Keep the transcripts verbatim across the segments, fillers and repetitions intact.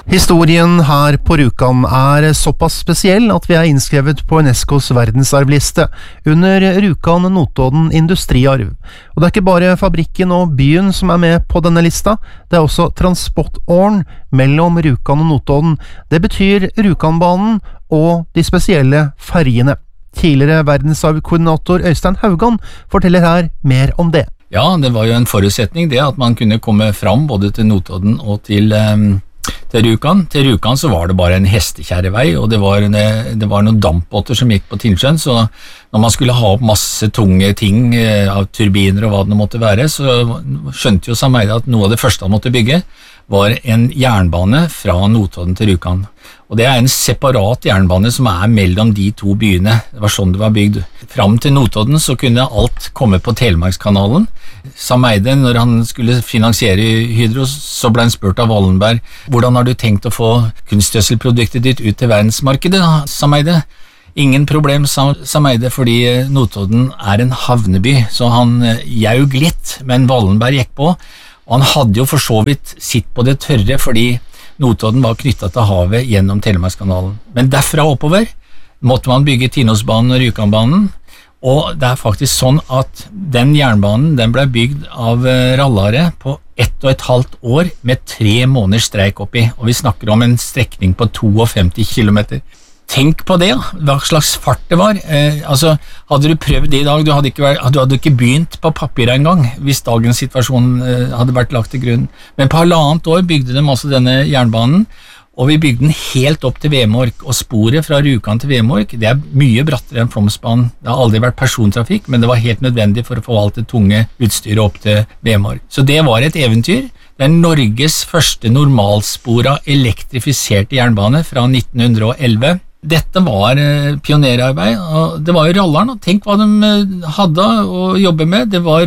Historien her på Rjukan er såpass spesiell at vi er innskrevet på UNESCOs verdensarvliste under Rjukan-Notodden industriarv. Og det er ikke bare fabrikken og byen som er med på denne lista, det er også transportåren mellom Rjukan og Notodden. Det betyr Rjukanbanen og de spesielle ferjene. Tidligere verdensarvkoordinator Øystein Haugan forteller her mer om det. Ja, det var jo en forutsetning det at man kunne komme fram både til Notodden og til um Til Rjukan. Til Rjukan så var det bare en hestekjerrevei, og det var, det var noen dampbåter som gikk på Tinnsjøen, så når man skulle ha opp masse tunge ting av turbiner og hva det måtte være, så skjønte jo Sameide at noe av det første han måtte bygge var en jernbane fra Notodden til Rjukan. Og det er en separat jernbane som er mellom de to byene. Det var sånn det var bygd. Fram til Notodden så kunne alt komme på Telemarkskanalen. Sameide, når han skulle finansiere Hydro, så ble han spurt av Wallenberg, hvordan har du tenkt å få kunstgjødselproduktet ditt ut til verdensmarkedet, Sameide? Ingen problem, sa Sameide, fordi Notodden er en havneby, så han jaug litt, men Wallenberg gikk på, og han hadde jo for så vidt sitt på det tørre, fordi Notodden var knyttet til havet gjennom Telemarkskanalen. Men derfra oppover måtte man bygge Tinnosbanen og Rjukanbanen, og det er faktisk sånn at den jernbanen den ble bygd av rallare på ett og et halvt år med tre måneders streik oppi, og vi snakker om en strekning på femtito kilometer. Tenk på det, hva slags fart det var. Eh, altså, hadde du prøvd det i dag, du hadde ikke, vært, du hadde ikke begynt på papiret en gang, hvis dagens situasjon eh, hadde vært lagt til grunn. Men på halvannet år bygde de altså denne jernbanen, og vi bygde den helt opp til Vemork, og sporet fra Rjukan til Vemork, det er mye brattere enn Flåmsbanen. Det har aldri vært persontrafikk, men det var helt nødvendig for å få alt det tunge utstyret opp til Vemork. Så det var et eventyr. Det er Norges første normalspora elektrifiserte jernbane fra nitten elleve. Dette var eh, pionerarbeid, og det var jo ralleren, og tenk hva de eh, hadde å jobbe med. Det var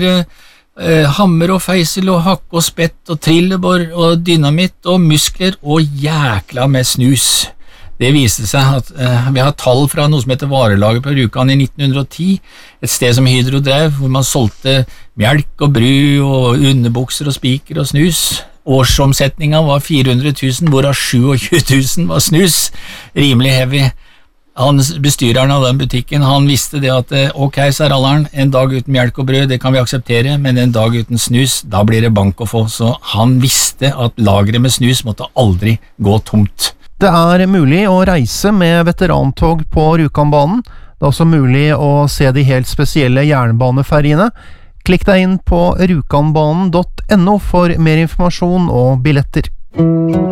eh, hammer og feisel og hakk og spett og trillebår og dynamitt og muskler og jækla med snus. Det viste seg at eh, vi har tall fra noe som heter varelager på Rjukan i nitten ti, et sted som Hydro drev, hvor man solgte melk og brød og underbukser og spiker og snus. Årsomsetningen var fire hundre tusen, hvorav tjuesju tusen var snus, rimelig heavy. Han, bestyreren av den butikken, han visste det at ok, sa ralleren, en dag uten melk og brød, det kan vi akseptere, men en dag uten snus, da blir det bank å få. Så han visste at lageret med snus måtte aldri gå tomt. Det er mulig å reise med veterantog på Rjukanbanen. Det er også mulig å se de helt spesielle jernbaneferjene. Klikk deg inn på rjukanbanen punktum no for mer informasjon og billetter.